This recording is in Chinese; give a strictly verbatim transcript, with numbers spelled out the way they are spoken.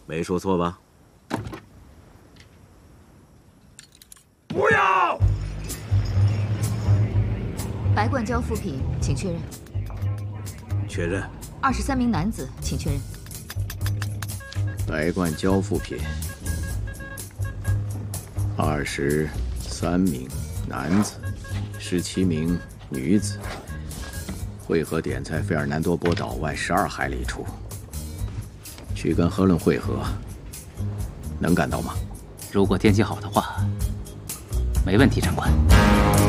没说错吧？ 不要！ 白冠交付品，请确认。 确认。 二十三名男子，请确认。 白冠交付品，二十三名男子，十七名女子。会合点在费尔南多波岛外十二海里处。去跟赫伦会合，能赶到吗？ 如果天气好的话，没问题，长官。